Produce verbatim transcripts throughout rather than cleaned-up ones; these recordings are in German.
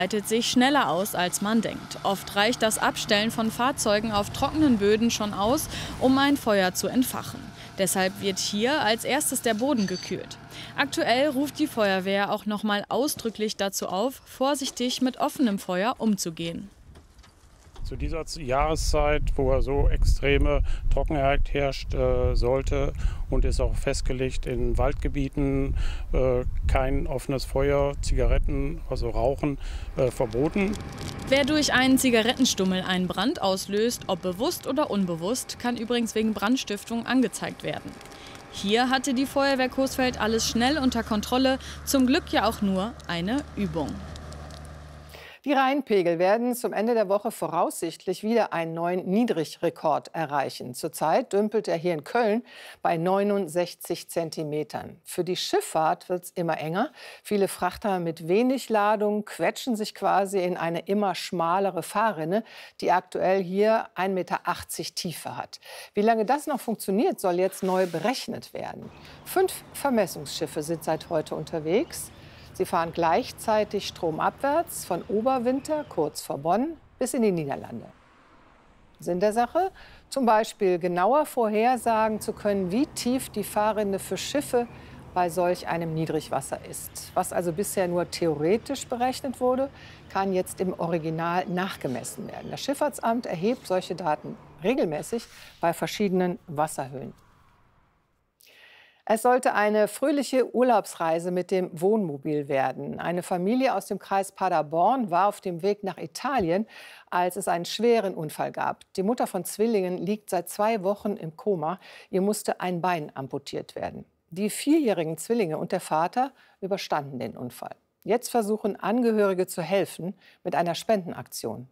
Breitet sich schneller aus, als man denkt. Oft reicht das Abstellen von Fahrzeugen auf trockenen Böden schon aus, um ein Feuer zu entfachen. Deshalb wird hier als erstes der Boden gekühlt. Aktuell ruft die Feuerwehr auch noch mal ausdrücklich dazu auf, vorsichtig mit offenem Feuer umzugehen. Zu dieser Jahreszeit, wo so extreme Trockenheit herrscht, äh, sollte und ist auch festgelegt in Waldgebieten äh, kein offenes Feuer, Zigaretten, also Rauchen, äh, verboten. Wer durch einen Zigarettenstummel einen Brand auslöst, ob bewusst oder unbewusst, kann übrigens wegen Brandstiftung angezeigt werden. Hier hatte die Feuerwehr Coesfeld alles schnell unter Kontrolle, zum Glück ja auch nur eine Übung. Die Rheinpegel werden zum Ende der Woche voraussichtlich wieder einen neuen Niedrigrekord erreichen. Zurzeit dümpelt er hier in Köln bei neunundsechzig Zentimetern. Für die Schifffahrt wird es immer enger. Viele Frachter mit wenig Ladung quetschen sich quasi in eine immer schmalere Fahrrinne, die aktuell hier ein Meter achtzig Tiefe hat. Wie lange das noch funktioniert, soll jetzt neu berechnet werden. Fünf Vermessungsschiffe sind seit heute unterwegs. Sie fahren gleichzeitig stromabwärts von Oberwinter, kurz vor Bonn, bis in die Niederlande. Sinn der Sache? Zum Beispiel genauer vorhersagen zu können, wie tief die Fahrrinne für Schiffe bei solch einem Niedrigwasser ist. Was also bisher nur theoretisch berechnet wurde, kann jetzt im Original nachgemessen werden. Das Schifffahrtsamt erhebt solche Daten regelmäßig bei verschiedenen Wasserhöhen. Es sollte eine fröhliche Urlaubsreise mit dem Wohnmobil werden. Eine Familie aus dem Kreis Paderborn war auf dem Weg nach Italien, als es einen schweren Unfall gab. Die Mutter von Zwillingen liegt seit zwei Wochen im Koma. Ihr musste ein Bein amputiert werden. Die vierjährigen Zwillinge und der Vater überstanden den Unfall. Jetzt versuchen Angehörige zu helfen mit einer Spendenaktion.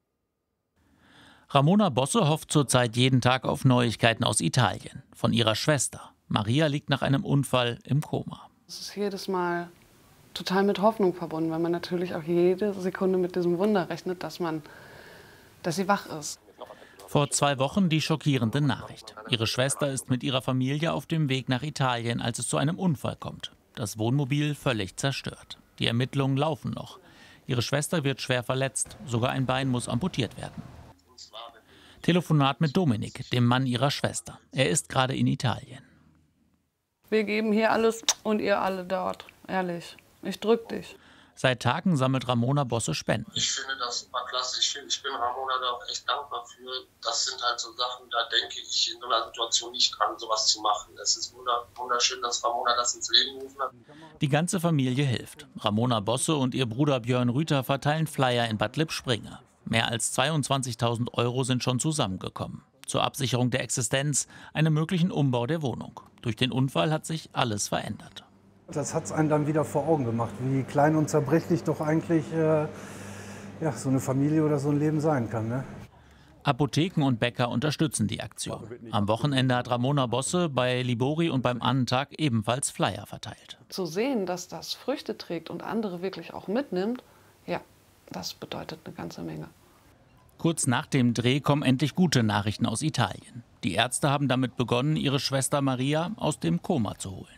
Ramona Bosse hofft zurzeit jeden Tag auf Neuigkeiten aus Italien, von ihrer Schwester. Maria liegt nach einem Unfall im Koma. Es ist jedes Mal total mit Hoffnung verbunden, weil man natürlich auch jede Sekunde mit diesem Wunder rechnet, dass, man, dass sie wach ist. Vor zwei Wochen die schockierende Nachricht. Ihre Schwester ist mit ihrer Familie auf dem Weg nach Italien, als es zu einem Unfall kommt. Das Wohnmobil völlig zerstört. Die Ermittlungen laufen noch. Ihre Schwester wird schwer verletzt. Sogar ein Bein muss amputiert werden. Telefonat mit Dominik, dem Mann ihrer Schwester. Er ist gerade in Italien. Wir geben hier alles und ihr alle dort. Ehrlich, ich drück dich. Seit Tagen sammelt Ramona Bosse Spenden. Ich finde das super klasse. Ich, find, ich bin Ramona da auch echt dankbar für. Das sind halt so Sachen, da denke ich in so einer Situation nicht dran, sowas zu machen. Es ist wunderschön, dass Ramona das ins Leben gerufen hat. Die ganze Familie hilft. Ramona Bosse und ihr Bruder Björn Rüther verteilen Flyer in Bad Lippspringe. Mehr als zweiundzwanzigtausend Euro sind schon zusammengekommen. Zur Absicherung der Existenz, einem möglichen Umbau der Wohnung. Durch den Unfall hat sich alles verändert. Das hat es einem dann wieder vor Augen gemacht, wie klein und zerbrechlich doch eigentlich äh, ja, so eine Familie oder so ein Leben sein kann. Ne? Apotheken und Bäcker unterstützen die Aktion. Am Wochenende hat Ramona Bosse bei Libori und beim Annentag ebenfalls Flyer verteilt. Zu sehen, dass das Früchte trägt und andere wirklich auch mitnimmt, ja, das bedeutet eine ganze Menge. Kurz nach dem Dreh kommen endlich gute Nachrichten aus Italien. Die Ärzte haben damit begonnen, ihre Schwester Maria aus dem Koma zu holen.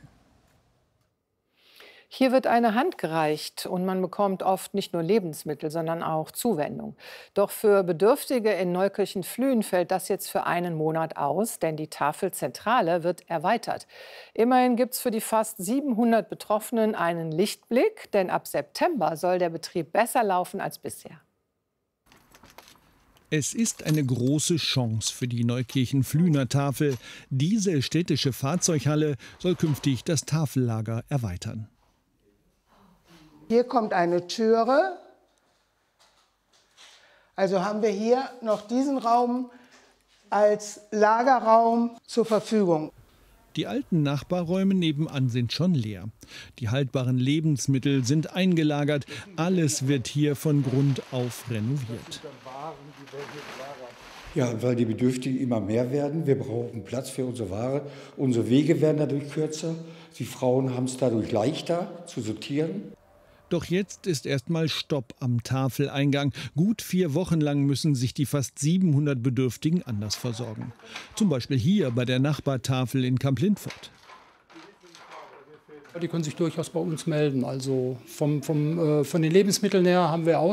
Hier wird eine Hand gereicht und man bekommt oft nicht nur Lebensmittel, sondern auch Zuwendung. Doch für Bedürftige in Neukirchen-Flühen fällt das jetzt für einen Monat aus, denn die Tafelzentrale wird erweitert. Immerhin gibt es für die fast siebenhundert Betroffenen einen Lichtblick, denn ab September soll der Betrieb besser laufen als bisher. Es ist eine große Chance für die Neukirchen-Flühner Tafel. Diese städtische Fahrzeughalle soll künftig das Tafellager erweitern. Hier kommt eine Türe. Also haben wir hier noch diesen Raum als Lagerraum zur Verfügung. Die alten Nachbarräume nebenan sind schon leer. Die haltbaren Lebensmittel sind eingelagert. Alles wird hier von Grund auf renoviert. Ja, weil die Bedürftigen immer mehr werden. Wir brauchen Platz für unsere Ware. Unsere Wege werden dadurch kürzer. Die Frauen haben es dadurch leichter zu sortieren. Doch jetzt ist erstmal Stopp am Tafeleingang. Gut vier Wochen lang müssen sich die fast siebenhundert Bedürftigen anders versorgen. Zum Beispiel hier bei der Nachbartafel in Kamp-Lintfort. Die können sich durchaus bei uns melden. Also vom, vom, äh, von den Lebensmitteln her haben wir auch